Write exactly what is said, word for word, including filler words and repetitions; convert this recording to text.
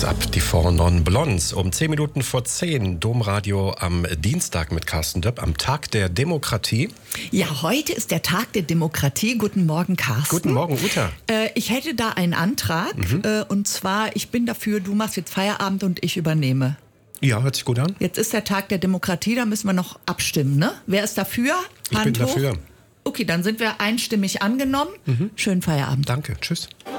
What's up, die Four Non Blondes. Um zehn Minuten vor zehn, Domradio am Dienstag mit Carsten Döpp, am Tag der Demokratie. Ja, heute ist der Tag der Demokratie. Guten Morgen, Carsten. Guten Morgen, Uta. Äh, ich hätte da einen Antrag. Mhm. Äh, und zwar, ich bin dafür, du machst jetzt Feierabend und ich übernehme. Ja, hört sich gut an. Jetzt ist der Tag der Demokratie, da müssen wir noch abstimmen, ne? Wer ist dafür? Ich Hand bin hoch. dafür. Okay, dann sind wir einstimmig angenommen. Mhm. Schönen Feierabend. Danke, tschüss.